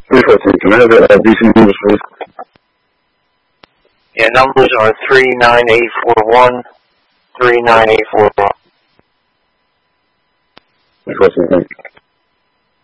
314. Can I have the DC numbers, please? Yeah, numbers are 39841, 39841. 314, thank you.